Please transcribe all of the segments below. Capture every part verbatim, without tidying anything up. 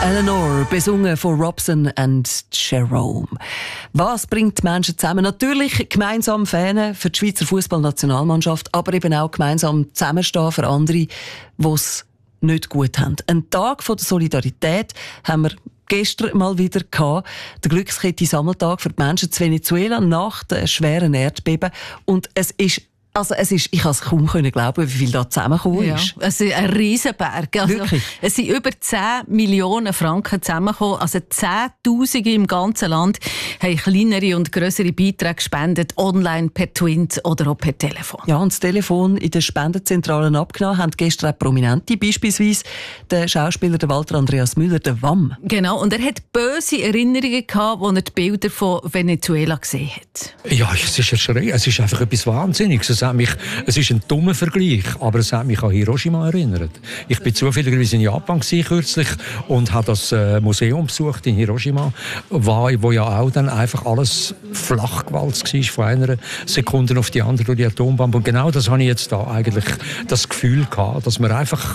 Eleanor, besungen von Robson and Jerome. Was bringt die Menschen zusammen? Natürlich gemeinsam Fähnen für die Schweizer Fußballnationalmannschaft, aber eben auch gemeinsam zusammenstehen für andere, die es nicht gut haben. Ein Tag der Solidarität haben wir gestern mal wieder gehabt. Der Glückskette-Sammeltag für die Menschen zu Venezuela nach dem schweren Erdbeben. Und es ist Also es ist, ich kann es kaum glauben, wie viel da zusammengekommen ja, ist. Es ist ein Riesenberg. Also, Wirklich? es sind über zehn Millionen Franken zusammengekommen. Also Zehntausende im ganzen Land haben kleinere und grössere Beiträge gespendet, online, per Twint oder auch per Telefon. Ja, und das Telefon in den Spendenzentralen abgenommen haben gestern auch Prominente, beispielsweise der Schauspieler der Walter Andreas Müller, der W A M. Genau, und er hat böse Erinnerungen gehabt, als er die Bilder von Venezuela gesehen hat. Ja, es ist erschreckend. Es ist einfach etwas Wahnsinniges. Es, hat mich, es ist ein dummer Vergleich, aber es hat mich an Hiroshima erinnert. Ich bin zufälligerweise in Japan gewesen, kürzlich und habe das äh, Museum besucht in Hiroshima, wo, wo ja auch dann einfach alles flachgewalzt war von einer Sekunde auf die andere durch die Atombombe. Und genau das habe ich jetzt da eigentlich das Gefühl gehabt, dass man einfach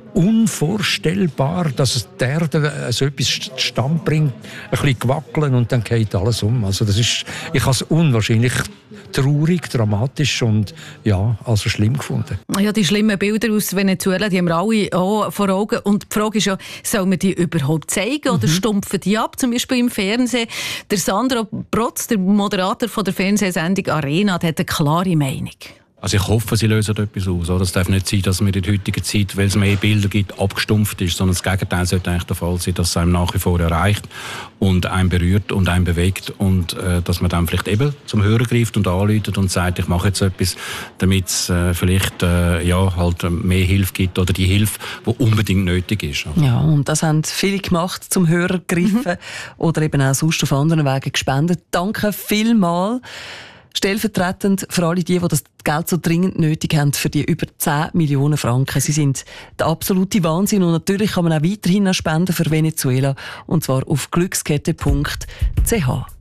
unvorstellbar, dass es der Erde so etwas zustande bringt, ein bisschen gewackeln und dann geht alles um. Also das ist, ich habe es unwahrscheinlich traurig, dramatisch und ja, also schlimm gefunden. Ja, die schlimmen Bilder aus Venezuela, die haben wir alle auch vor Augen. Und die Frage ist ja, soll man die überhaupt zeigen oder mhm. stumpfen die ab, zum Beispiel im Fernsehen? Der Sandro Protz, der Moderator von der Fernsehsendung Arena, der hat eine klare Meinung. Also ich hoffe, sie lösen etwas aus. Es darf nicht sein, dass man in der heutigen Zeit, weil es mehr Bilder gibt, abgestumpft ist, sondern das Gegenteil sollte eigentlich der Fall sein, dass es einem nach wie vor erreicht und einen berührt und einen bewegt und äh, dass man dann vielleicht eben zum Hörer greift und anruft und sagt, ich mache jetzt etwas, damit es äh, vielleicht äh, ja, halt mehr Hilfe gibt oder die Hilfe, die unbedingt nötig ist. Also. Ja, und das haben viele gemacht, zum Hörer gegriffen mhm. oder eben auch sonst auf anderen Wegen gespendet. Danke vielmals. Stellvertretend für alle die, die das Geld so dringend nötig haben, für die über zehn Millionen Franken. Sie sind der absolute Wahnsinn und natürlich kann man auch weiterhin spenden für Venezuela und zwar auf glückskette punkt c h.